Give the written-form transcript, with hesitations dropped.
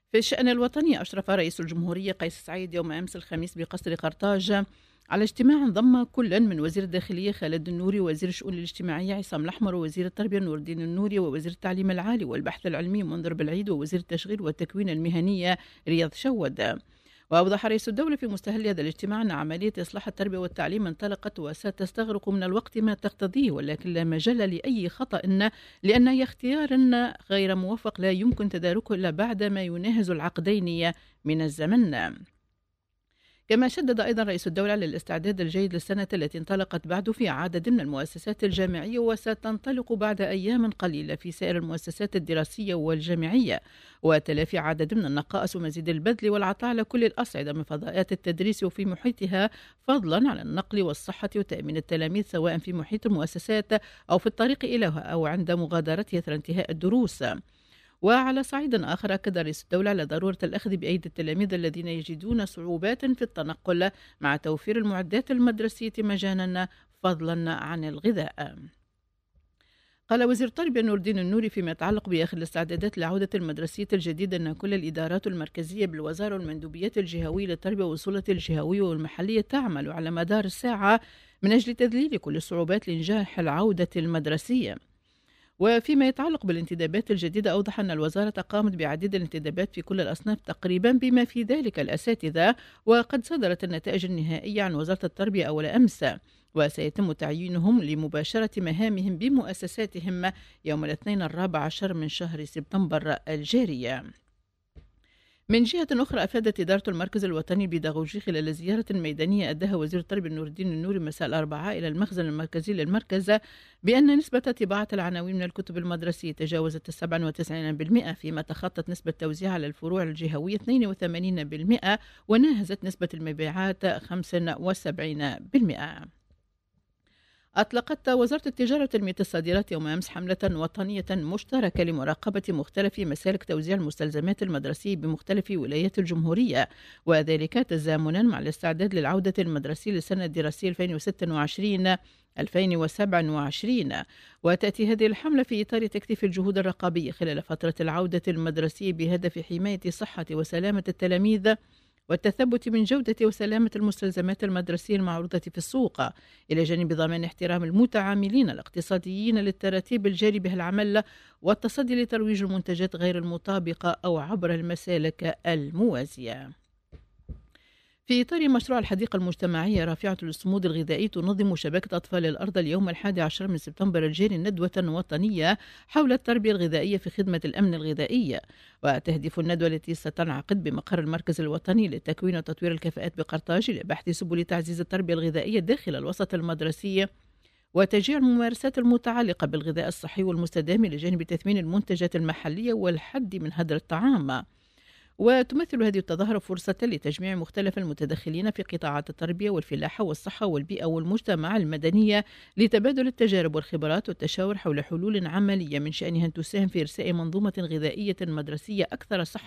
في الشأن الوطني أشرف رئيس الجمهورية قيس سعيد يوم أمس الخميس بقصر قرطاج على اجتماع انضم كل من وزير الداخلية خالد النوري ووزير الشؤون الاجتماعية عصام الأحمر ووزير التربية نور الدين النوري ووزير التعليم العالي والبحث العلمي منذر بالعيد ووزير التشغيل والتكوين المهنية رياض شود. وأوضح رئيس الدولة في مستهل هذا الاجتماع أن عملية إصلاح التربية والتعليم انطلقت وستستغرق من الوقت ما تقتضيه، ولكن لا مجال لأي خطأ لأن أي اختيار غير موفق لا يمكن تداركه إلا بعد ما يناهز العقدين من الزمن. كما شدد أيضا رئيس الدولة على الاستعداد الجيد للسنة التي انطلقت بعد في عدد من المؤسسات الجامعية وستنطلق بعد أيام قليلة في سائر المؤسسات الدراسية والجامعية، وتلافي عدد من النقائص ومزيد البذل والعطاء على كل الأصعدة من فضاءات التدريس وفي محيطها، فضلا عن النقل والصحة وتأمين التلاميذ سواء في محيط المؤسسات أو في الطريق إليها أو عند مغادرتها إثر انتهاء الدروس. وعلى صعيد آخر أكد رئيس الدولة على ضرورة الأخذ بأيدي التلاميذ الذين يجدون صعوبات في التنقل مع توفير المعدات المدرسية مجانا فضلا عن الغذاء. قال وزير التربية نور الدين النوري فيما يتعلق بآخر الاستعدادات لعودة المدرسية الجديدة أن كل الإدارات المركزية بالوزارة والمندوبيات الجهوية للتربية والوصولة الجهوية والمحلية تعمل على مدار الساعة من أجل تذليل كل الصعوبات لإنجاح العودة المدرسية. وفيما يتعلق بالانتدابات الجديدة أوضح أن الوزارة قامت بعديد الانتدابات في كل الأصناف تقريبا بما في ذلك الأساتذة، وقد صدرت النتائج النهائية عن وزارة التربية أول أمس، وسيتم تعيينهم لمباشرة مهامهم بمؤسساتهم يوم الاثنين 14 من شهر سبتمبر الجاري. من جهة أخرى أفادت إدارة المركز الوطني البيداغوجي خلال زيارة ميدانية أداها وزير التربية نور الدين النوري مساء الأربعاء إلى المخزن المركزي للمركز بأن نسبة طباعة العناوين من الكتب المدرسية تجاوزت 97%، فيما تخطت نسبة توزيعها على الفروع الجهوية 82% وناهزت نسبة المبيعات 75%. أطلقت وزارة التجارة وتنمية الصادرات يوم أمس حملة وطنية مشتركة لمراقبة مختلف مسالك توزيع المستلزمات المدرسية بمختلف ولايات الجمهورية، وذلك تزامنا مع الاستعداد للعودة المدرسية للسنة الدراسية 2026-2027. وتأتي هذه الحملة في إطار تكثيف الجهود الرقابية خلال فترة العودة المدرسية بهدف حماية صحة وسلامة التلاميذ والتثبت من جودة وسلامة المستلزمات المدرسية المعروضة في السوق، إلى جانب ضمان احترام المتعاملين الاقتصاديين للتراتيب الجاري بها العمل والتصدي لترويج المنتجات غير المطابقة أو عبر المسالك الموازية. في إطار مشروع الحديقة المجتمعية رافعة الصمود الغذائي، تنظم شبكة أطفال الأرض اليوم 11 من سبتمبر الجاري ندوة وطنية حول التربية الغذائية في خدمة الأمن الغذائي. وتهدف الندوة التي ستنعقد بمقر المركز الوطني للتكوين وتطوير الكفاءات بقرطاج لبحث سبل تعزيز التربية الغذائية داخل الوسط المدرسي وتشجيع الممارسات المتعلقة بالغذاء الصحي والمستدام إلى جانب تثمين المنتجات المحلية والحد من هدر الطعام. وتمثل هذه التظاهرة فرصة لتجميع مختلف المتدخلين في قطاعات التربية والفلاحة والصحة والبيئة والمجتمع المدني لتبادل التجارب والخبرات والتشاور حول حلول عملية من شأنها أن تساهم في إرساء منظومة غذائية مدرسية أكثر صحة